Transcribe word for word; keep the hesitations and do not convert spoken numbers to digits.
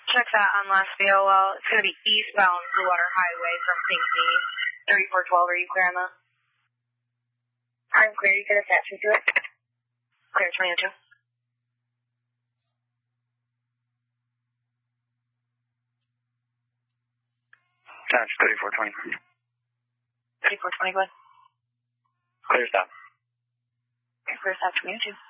Check that on last V O L. It's going to be eastbound Bluewater Highway from Pinckney. thirty-four twelve, are you clear on that? I'm clear. You can attach me to it. Clear, twenty oh two. Attach thirty-four twenty. thirty-four twenty, go ahead. Clear stop. Clear stop, twenty oh two.